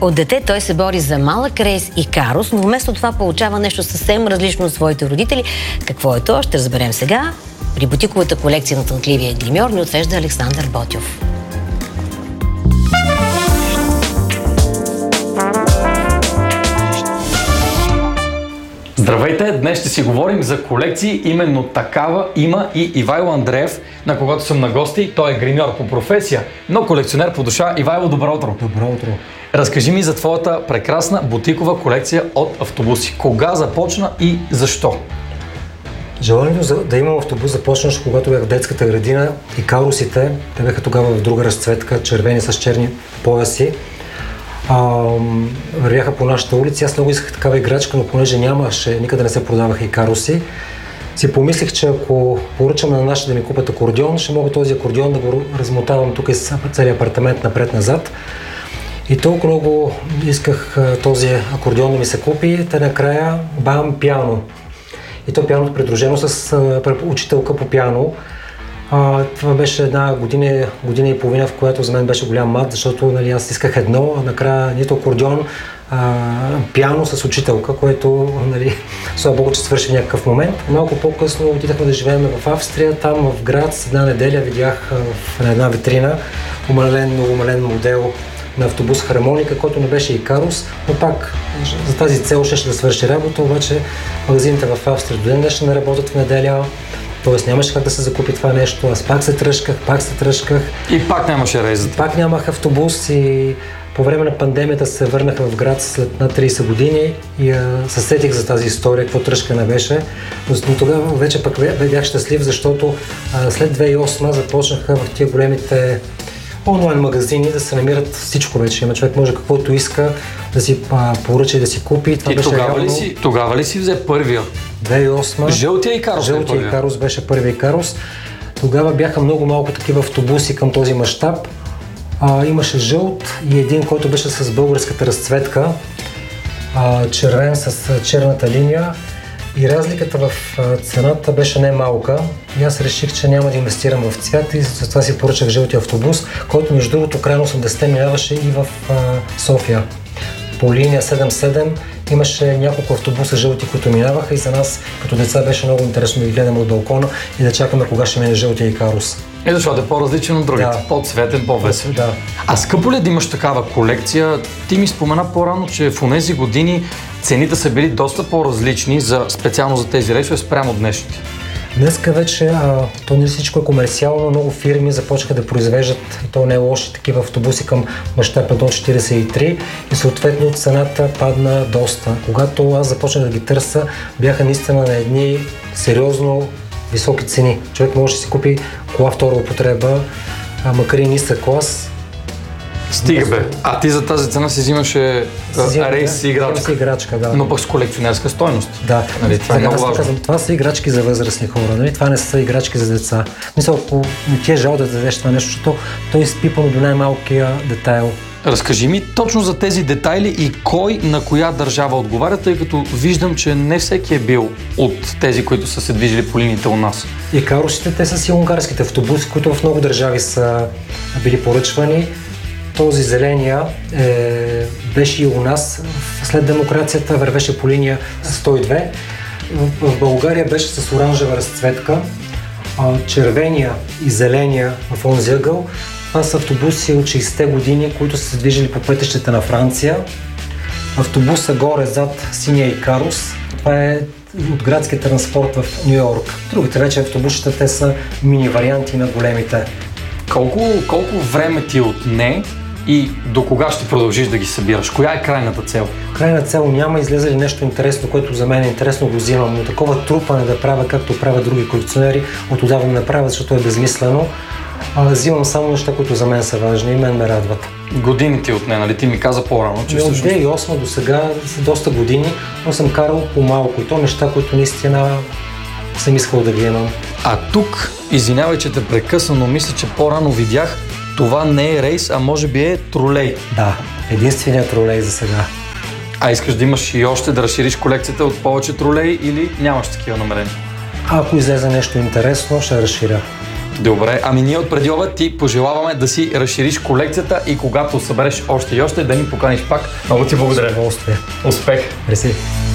От дете той се бори за малък рейс и карус, но вместо това получава нещо съвсем различно от своите родители. Какво е то? Ще разберем сега. При бутиковата колекция на талантливия гримьор ни отвежда Александър Ботйов. Здравейте! Днес ще си говорим за колекции. Именно такава има и Ивайло Андреев, на когото съм на гости. Той е гримьор по професия, но колекционер по душа. Ивайло, добро утро! Добро утро! Разкажи ми за твоята прекрасна бутикова колекция от автобуси. Кога започна и защо? Желанието да имам автобус започна, когато бях в детската градина и карусите, те бяха тогава в друга разцветка, червени с черни пояси. Вървяха по нашата улица. Аз много исках такава играчка, но понеже нямаше, никъде не се продаваха и каруси, си помислих, че ако поръчам на нашите да ми купят акордеон, ще мога този акордеон да го размотавам тук из целия апартамент напред-назад. И толкова много исках този акордеон да ми се купи, те накрая бам, пиано. И то пианото придружено с учителка по пиано. Това беше една година и половина, в която за мен беше голям мат, защото аз исках едно, а накрая нито акордеон, пиано с учителка, което, слава Богу, че свърши в някакъв момент. Малко по-късно отидахме да живеем в Австрия, там в град, с една неделя видях в една витрина много умален модел на автобус хармоника, който не беше и карус, но пак за тази цел ще да свърши работа, обаче магазините в Австрия до ден днешен не работят в неделя. Тоест нямаше как да се закупи това нещо, аз пак се тръшках. И пак нямаше рейс. Пак нямах автобус и по време на пандемията се върнах в град след над 30 години и се сетих за тази история, какво тръшкане беше. Но тогава вече пък бях щастлив, защото след 2008 започнаха в тия големите онлайн магазини да се намират всичко вече. Има човек може каквото иска да си поръча и да си купи. Това и беше тогава ли си взе първия? 2008. Жълтия и карус. Жълтия и карус беше първия карус. Тогава бяха много малко такива автобуси към този мащаб. Имаше жълт и един, който беше с българската разцветка, червен с черната линия. И разликата в цената беше не малка. И аз реших, че няма да инвестирам в цвят и затова си поръчах жълтия автобус, който между другото край на 80-те минаваше и в София. По линия 7-7 имаше няколко автобуса жълти, които минаваха и за нас като деца беше много интересно да ги гледаме от балкона и да чакаме кога ще мине жълтия и карус. Защото е по-различен от другите, по-цветен, по-весел. Да. А скъпо ли да имаш такава колекция? Ти ми спомена по-рано, че в онези години цените са били доста по-различни специално за тези рейсове спрямо днешните. Днеска вече то не всичко е комерциално, много фирми започнаха да произвеждат и то не е лоши такива автобуси към мащаб 1.43 и съответно цената падна доста. Когато аз започнах да ги търся, бяха наистина на едни сериозно високи цени. Човек може да си купи кола втора употреба, макар и нисък клас. Стига бе! А ти за тази цена си взимаше рейс и играчка. Играчка, да. Но пък с колекционерска стойност. Да. Това е много важно. Казвам, това са играчки за възрастни хора, това не са играчки за деца. Мисля, ако не ти е жал да дадеш това нещо, защото той е изпипано до най-малкия детайл. Разкажи ми точно за тези детайли и кой на коя държава отговаря, тъй като виждам, че не всеки е бил от тези, които са се движили по линиите у нас. И карусите, те са си унгарските автобуси, които в много държави са били поръчвани. Този зеления беше и у нас. След демокрацията вървеше по линия 102. В България беше с оранжева разцветка. Червения и зеления в онзи ъгъл. Това са автобуси от 60-те години, които са се движили по пътищата на Франция. Автобуса горе зад синия Икарус. Това е от градския транспорт в Ню Йорк. Другите вече автобусите, те са мини варианти на големите. Колко време ти отне и до кога ще продължиш да ги събираш? Коя е крайната цел? Крайна цел няма, излезе ли нещо интересно, което за мен е интересно, го взимам, но такова трупане да правя, както правят други колекционери, отдавна не правят, защото е безмислено. Взимам само неща, които за мен са важни и мен ме радват. Години ти отне, нали? Ти ми каза по-рано, че от 2008 до сега са доста години, но съм карал по-малко и то неща, които наистина съм искал да ги имам. А тук, извинявай, че те прекъсна, но мисля, че по-рано видях, това не е рейс, а може би е тролей. Да, единственият тролей за сега. А искаш да имаш и още да разшириш колекцията от повече тролей или нямаш такива намерения? Ако излезе нещо интересно, ще разширя. Добре, ами ние от преди обед ти пожелаваме да си разшириш колекцията и когато събереш още и още, да ни поканиш пак. Много ти благодаря. Удоволствие. Успех! Мерси.